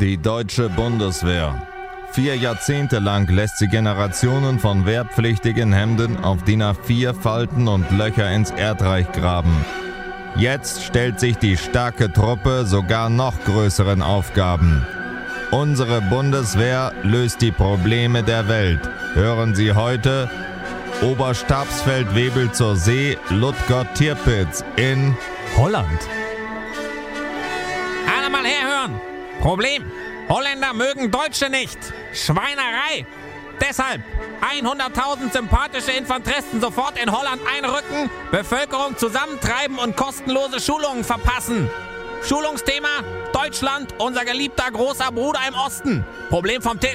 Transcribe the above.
Die deutsche Bundeswehr. 4 Jahrzehnte lang lässt sie Generationen von wehrpflichtigen Hemden auf DIN A4 falten und Löcher ins Erdreich graben. Jetzt stellt sich die starke Truppe sogar noch größeren Aufgaben. Unsere Bundeswehr löst die Probleme der Welt. Hören Sie heute: Oberstabsfeldwebel zur See Ludgott-Tirpitz in Holland. Alle mal herhören. Problem: Holländer mögen Deutsche nicht. Schweinerei. Deshalb 100.000 sympathische Infanteristen sofort in Holland einrücken, Bevölkerung zusammentreiben und kostenlose Schulungen verpassen. Schulungsthema: Deutschland, unser geliebter großer Bruder im Osten. Problem vom Tisch.